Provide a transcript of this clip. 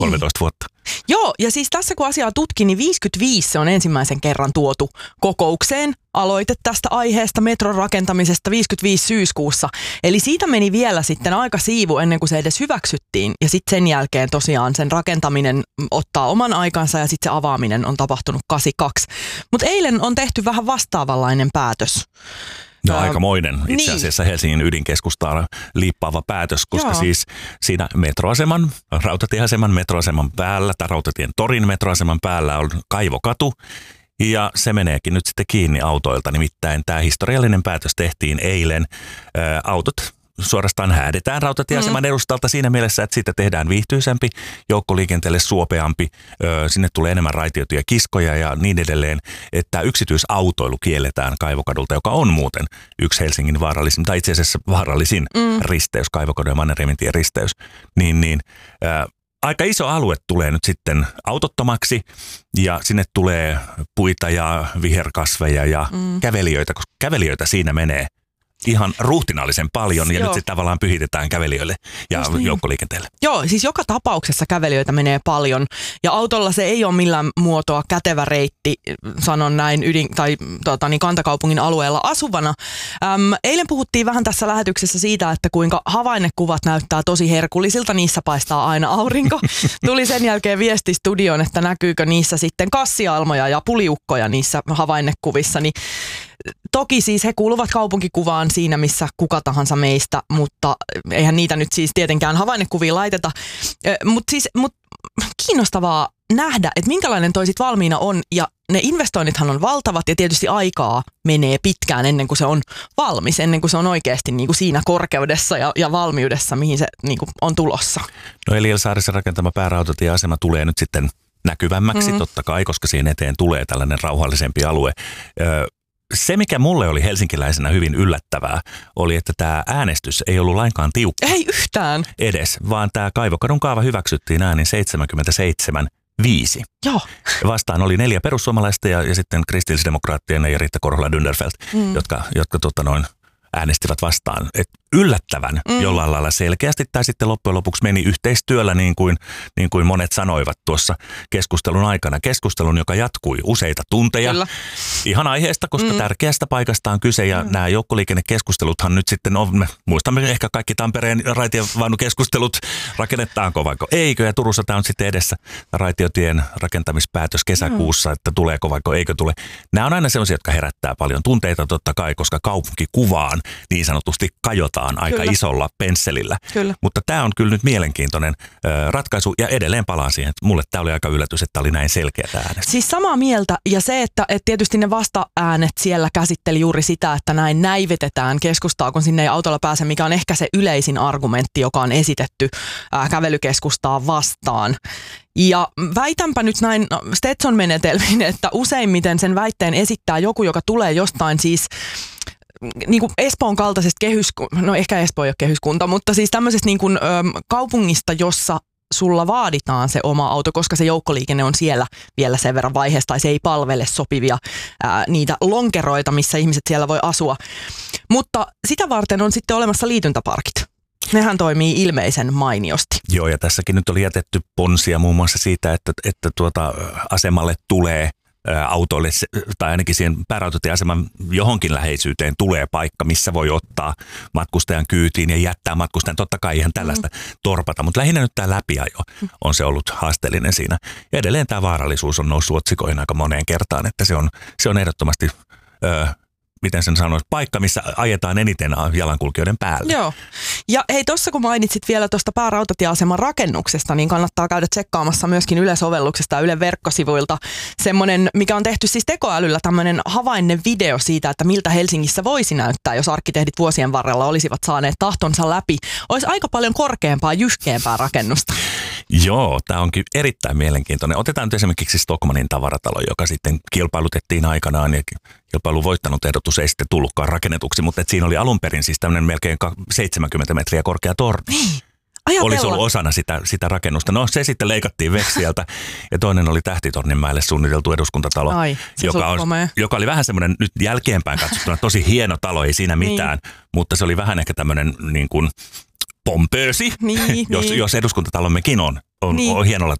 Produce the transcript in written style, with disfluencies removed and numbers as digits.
13 vuotta. Joo, ja siis tässä kun asiaa tutkin, niin 55 se on ensimmäisen kerran tuotu kokoukseen. Aloite tästä aiheesta metron rakentamisesta 55 syyskuussa. Eli siitä meni vielä sitten aika siivu ennen kuin se edes hyväksyttiin. Ja sitten sen jälkeen tosiaan sen rakentaminen ottaa oman aikansa ja sitten se avaaminen on tapahtunut 82. Mutta eilen on tehty vähän vastaavanlainen päätös. No aikamoinen itse asiassa Helsingin ydinkeskustaa liippaava päätös, koska siis siinä rautatieaseman metroaseman päällä tai rautatien torin metroaseman päällä on kaivokatu. Ja se meneekin nyt sitten kiinni autoilta, nimittäin tämä historiallinen päätös tehtiin eilen. Autot suorastaan häädetään rautatieaseman edustalta siinä mielessä, että siitä tehdään viihtyisempi, joukkoliikenteelle suopeampi, sinne tulee enemmän raitioituja kiskoja ja niin edelleen, että yksityisautoilu kielletään Kaivokadulta, joka on muuten yksi Helsingin vaarallisin, tai itse asiassa vaarallisin risteys, Kaivokadun ja Mannerheimintien risteys, aika iso alue tulee nyt sitten autottomaksi ja sinne tulee puita ja viherkasveja ja kävelijöitä, koska kävelijöitä siinä menee ihan ruhtinaallisen paljon ja nyt se tavallaan pyhitetään kävelijöille ja joukkoliikenteelle. Joo, siis joka tapauksessa kävelijöitä menee paljon ja autolla se ei ole millään muotoa kätevä reitti, sanon näin kantakaupungin alueella asuvana. Eilen puhuttiin vähän tässä lähetyksessä siitä, että kuinka havainnekuvat näyttää tosi herkullisilta, niissä paistaa aina aurinko. Tuli sen jälkeen viesti studioon, että näkyykö niissä sitten kassialmoja ja puliukkoja niissä havainnekuvissa, niin toki siis he kuuluvat kaupunkikuvaan siinä, missä kuka tahansa meistä, mutta eihän niitä nyt siis tietenkään havainnekuviin laiteta. Mutta kiinnostavaa nähdä, että minkälainen toi sit valmiina on ja ne investoinnithan on valtavat ja tietysti aikaa menee pitkään ennen kuin se on valmis, ennen kuin se on oikeasti niin kuin siinä korkeudessa ja valmiudessa, mihin se niin kuin on tulossa. No eli Elielsaarisen rakentama päärautatieasema tulee nyt sitten näkyvämmäksi totta kai, koska siihen eteen tulee tällainen rauhallisempi alue. Se, mikä mulle oli helsinkiläisenä hyvin yllättävää, oli, että tämä äänestys ei ollut lainkaan tiukka. Ei yhtään. Edes, vaan tämä Kaivokadun kaava hyväksyttiin äänin 77-5. Joo. Vastaan oli 4 perussuomalaista ja sitten kristillisdemokraattien ja Riitta Korhola-Dünderfeldt, jotka äänestivät vastaan. Et yllättävän jollain lailla selkeästi tai sitten loppujen lopuksi meni yhteistyöllä niin kuin monet sanoivat tuossa keskustelun aikana. Keskustelun, joka jatkui useita tunteja. Kyllä. Ihan aiheesta, koska tärkeästä paikasta on kyse ja nämä joukkoliikennekeskusteluthan nyt sitten on, me muistamme ehkä kaikki Tampereen raitiovaunukeskustelut, rakennetaanko vaikka eikö ja Turussa tämä on sitten edessä raitiotien rakentamispäätös kesäkuussa, että tuleeko vaikka eikö tule. Nämä on aina sellaisia, jotka herättää paljon tunteita totta kai, koska kaupunkikuvaan niin sanotusti kajotaan aika isolla pensselillä. Kyllä. Mutta tämä on kyllä nyt mielenkiintoinen ratkaisu ja edelleen palaan siihen, että mulle tämä oli aika yllätys, että oli näin selkeä tämä äänestys. Siis samaa mieltä ja se, että tietysti ne vasta-äänet siellä käsitteli juuri sitä, että näin näivetetään keskustaa, kun sinne ei autolla pääse, mikä on ehkä se yleisin argumentti, joka on esitetty kävelykeskustaa vastaan. Ja väitänpä nyt näin Stetson-menetelmin, että useimmiten sen väitteen esittää joku, joka tulee jostain siis niin kuin Espoon kaltaisesta no ehkä Espoo ei ole kehyskunta, mutta siis tämmöisestä niin kuin, kaupungista, jossa sulla vaaditaan se oma auto, koska se joukkoliikenne on siellä vielä sen verran vaiheessa, tai se ei palvele sopivia niitä lonkeroita, missä ihmiset siellä voi asua. Mutta sitä varten on sitten olemassa liityntäparkit. Nehän toimii ilmeisen mainiosti. Joo, ja tässäkin nyt oli jätetty ponsia muun muassa siitä, että asemalle tulee autoille, tai ainakin siihen päärautatieaseman johonkin läheisyyteen tulee paikka, missä voi ottaa matkustajan kyytiin ja jättää matkustajan. Totta kai ihan tällaista torpata, mutta lähinnä nyt tämä läpiajo on se ollut haasteellinen siinä. Ja edelleen tämä vaarallisuus on noussut otsikoihin aika moneen kertaan, että se on ehdottomasti miten sen sanoisi, paikka, missä ajetaan eniten jalankulkijoiden päälle. Joo. Ja hei, tuossa kun mainitsit vielä tuosta päärautatieaseman rakennuksesta, niin kannattaa käydä tsekkaamassa myöskin Yle-sovelluksesta ja Ylen verkkosivuilta semmoinen, mikä on tehty siis tekoälyllä, tämmöinen havainnevideo siitä, että miltä Helsingissä voisi näyttää, jos arkkitehdit vuosien varrella olisivat saaneet tahtonsa läpi. Olisi aika paljon korkeampaa, jyskeämpää rakennusta. Joo, tämä onkin erittäin mielenkiintoinen. Otetaan nyt esimerkiksi Stockmannin tavaratalo, joka sitten kilpailutettiin aikanaan ja kilpailun voittanut ehdotus ei sitten tullutkaan rakennetuksi, mutta siinä oli alun perin siis tämmöinen melkein 70 metriä korkea torni. Niin. Olisi ollut osana sitä rakennusta. No se sitten leikattiin Veksiältä ja toinen oli Tähtitorninmäelle suunniteltu eduskuntatalo, joka oli vähän semmoinen nyt jälkeenpäin katsottuna tosi hieno talo, ei siinä mitään, mutta se oli vähän ehkä tämmöinen niin kuin pompöösi, Niin, jos eduskuntatalommekin on hienolla